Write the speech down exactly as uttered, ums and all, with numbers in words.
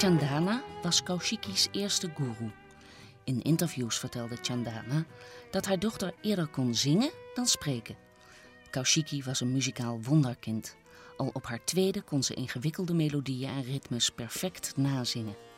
Chandana was Kaushiki's eerste guru. In interviews vertelde Chandana dat haar dochter eerder kon zingen dan spreken. Kaushiki was een muzikaal wonderkind. Al op haar tweede kon ze ingewikkelde melodieën en ritmes perfect nazingen.